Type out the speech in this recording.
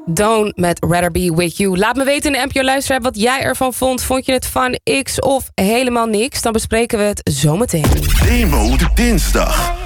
Dawn met Rather Be With You. Laat me weten in de NPO Luisteraar wat jij ervan vond. Vond je het van X of helemaal niks? Dan bespreken we het zometeen. Demo de dinsdag.